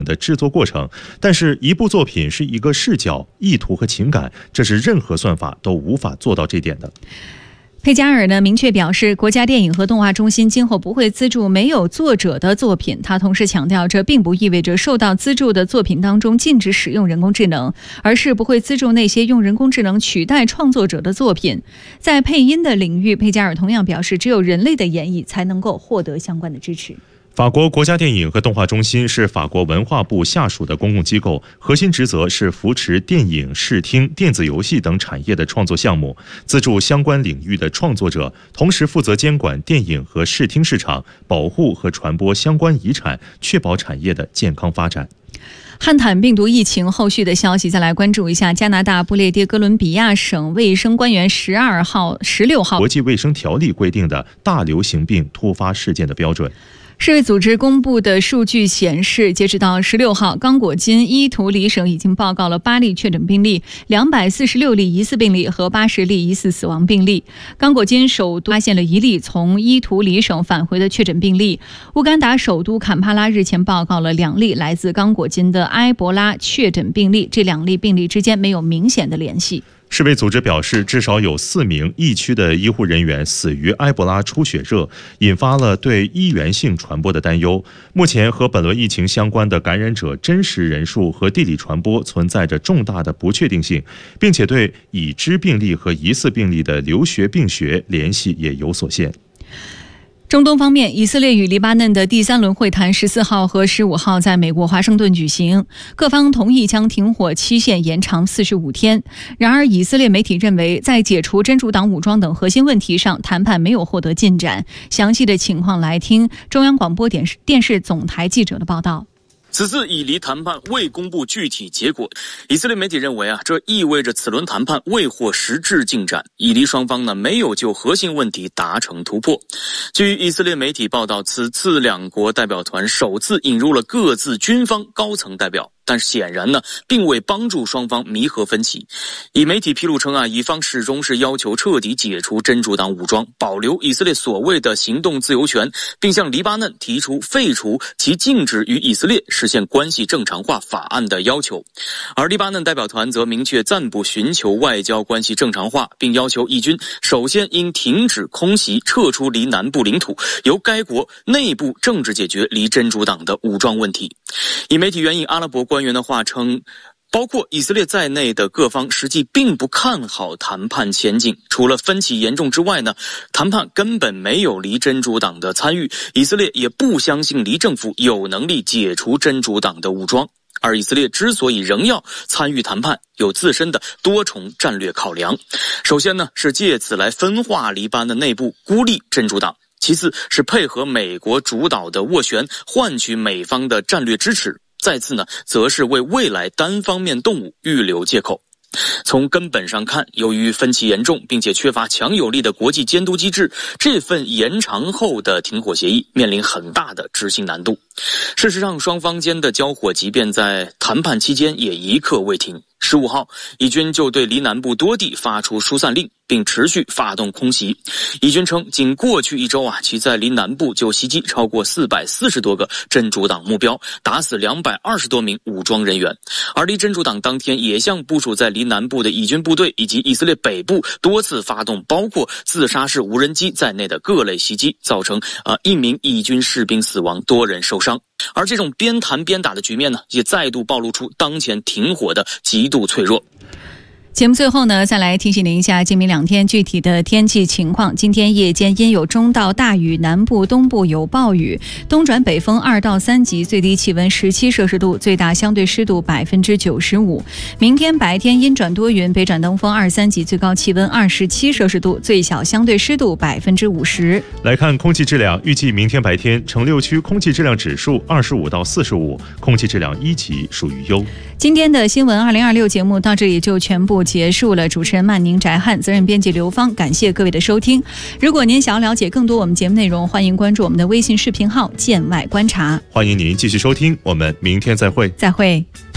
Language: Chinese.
的制作过程，但是一部作品是一个视角、意图和情感，这是任何算法都无法做到这点的。 佩加尔呢明确表示，国家电影和动画中心今后不会资助没有作者的作品。他同时强调，这并不意味着受到资助的作品当中禁止使用人工智能，而是不会资助那些用人工智能取代创作者的作品。在配音的领域，佩加尔同样表示，只有人类的演绎才能够获得相关的支持。 法国国家电影和动画中心是法国文化部下属的公共机构，核心职责是扶持电影、视听、电子游戏等产业的创作项目，资助相关领域的创作者，同时负责监管电影和视听市场，保护和传播相关遗产，确保产业的健康发展。 汉坦病毒疫情后续的消息，再来关注一下加拿大不列颠哥伦比亚省卫生官员16号国际卫生条例规定的大流行病突发事件的标准。 世卫组织公布的数据显示，截止到16号，刚果金伊图里省已经报告了8例确诊病例，246例疑似病例和80例疑似死亡病例。刚果金首都发现了1例从伊图里省返回的确诊病例。乌干达首都坎帕拉日前报告了2例来自刚果金的埃博拉确诊病例，这2例病例之间没有明显的联系。 世卫组织表示，至少有4名疫区的医护人员死于埃博拉出血热，引发了对医源性传播的担忧。目前和本轮疫情相关的感染者真实人数和地理传播存在着重大的不确定性，并且对已知病例和疑似病例的流学病学联系也有所限。 中东方面，以色列与黎巴嫩的第3轮会谈14号和15号在美国华盛顿举行，各方同意将停火期限延长45天。然而，以色列媒体认为，在解除真主党武装等核心问题上，谈判没有获得进展。详细的情况来听中央广播电视总台记者的报道。 此次以黎谈判未公布具体结果，以色列媒体认为这意味着此轮谈判未获实质进展，以黎双方没有就核心问题达成突破。据以色列媒体报道，此次两国代表团首次引入了各自军方高层代表，但显然并未帮助双方弥合分歧。以媒体披露称以方始终是要求彻底解除真主党武装，保留以色列所谓的行动自由权，并向黎巴嫩提出废除其禁止与以色列实现关系正常化法案的要求。而黎巴嫩代表团则明确暂不寻求外交关系正常化，并要求以军首先应停止空袭，撤出黎南部领土，由该国内部政治解决黎真主党的武装问题。以媒体援引阿拉伯官员的话称，包括以色列在内的各方实际并不看好谈判前景，除了分歧严重之外谈判根本没有黎真主党的参与，以色列也不相信黎政府有能力解除真主党的武装。而以色列之所以仍要参与谈判，有自身的多重战略考量。首先是借此来分化黎巴嫩内部，孤立真主党；其次是配合美国主导的斡旋，换取美方的战略支持；再次则是为未来单方面动武预留借口。从根本上看，由于分歧严重，并且缺乏强有力的国际监督机制，这份延长后的停火协议面临很大的执行难度。事实上，双方间的交火即便在谈判期间也一刻未停。15号，以军就对黎南部多地发出疏散令，并持续发动空袭。以军称，仅过去1周其在黎南部就袭击超过440多个真主党目标，打死220多名武装人员。而黎真主党当天也向部署在黎南部的以军部队以及以色列北部多次发动包括自杀式无人机在内的各类袭击，造成1名以军士兵死亡，多人受伤。而这种边谈边打的局面也再度暴露出当前停火的极度脆弱。 节目最后再来提醒您一下今明2天具体的天气情况。今天夜间阴有中到大雨，南部东部有暴雨，东转北风2到3级，最低气温17摄氏度，最大相对湿度95%。明天白天阴转多云，北转东风2、3级，最高气温27摄氏度，最小相对湿度50%。 来看空气质量，预计明天白天城6区空气质量指数25到45，空气质量1级，属于优。 今天的新闻2026节目到这里就全部结束了。主持人曼宁、翟汉，责任编辑刘芳，感谢各位的收听。如果您想要了解更多我们节目内容，欢迎关注我们的微信视频号“见外观察”。 欢迎您继续收听，我们明天再会。 再会。